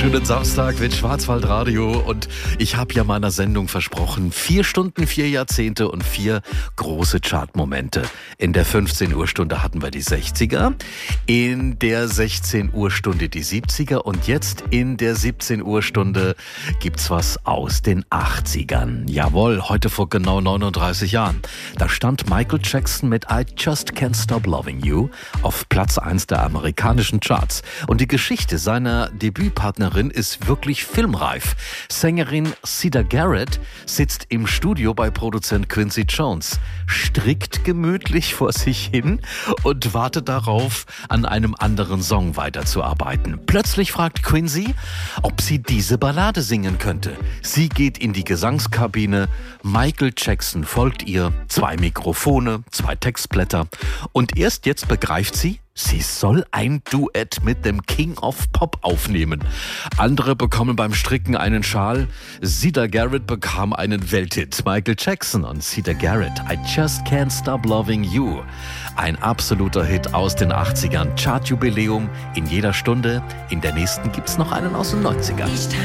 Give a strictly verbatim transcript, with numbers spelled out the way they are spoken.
wunderschönen Samstag mit Schwarzwaldradio und ich habe ja meiner Sendung versprochen, vier Stunden, vier Jahrzehnte und vier große Chartmomente. In der fünfzehn Uhr Stunde hatten wir die sechziger, in der sechzehn Uhr Stunde die siebziger und jetzt in der siebzehn Uhr Stunde gibt's was aus den achtzigern. Jawohl, heute vor genau neununddreißig Jahren. Da stand Michael Jackson mit I Just Can't Stop Loving You auf Platz eins der amerikanischen Charts. Und die Geschichte seiner Debütpartnerin ist wirklich filmreif. Sängerin Siedah Garrett sitzt im Studio bei Produzent Quincy Jones, strickt gemütlich vor sich hin und wartet darauf, an einem anderen Song weiterzuarbeiten. Plötzlich fragt Quincy, ob sie diese Ballade singen könnte. Sie geht in die Gesangskabine, Michael Jackson folgt ihr, zwei Mikrofone, zwei Textblätter und erst jetzt begreift sie, sie soll ein Duett mit dem King of Pop aufnehmen. Andere bekommen beim Stricken einen Schal. Siedah Garrett bekam einen Welthit. Michael Jackson und Siedah Garrett. I Just Can't Stop Loving You. Ein absoluter Hit aus den achtzigern. Chartjubiläum in jeder Stunde. In der nächsten gibt's noch einen aus den neunzigern.